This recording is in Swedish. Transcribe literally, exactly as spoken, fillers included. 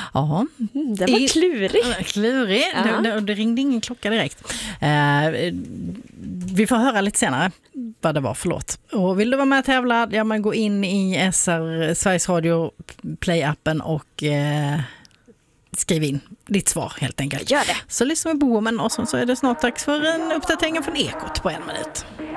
Ja. Mm, det var I, klurig. Klurig. Ja. Det, det ringde ingen klocka direkt. Eh, vi får höra lite senare vad det var för låt. Och vill du vara med och tävla, ja, men gå in i S R, Sveriges Radio Play-appen och eh, skriv in ditt svar helt enkelt. Gör det. Så lyssnar vi på Woman och så, så är det snart dags för en uppdatering från Ekot på en minut.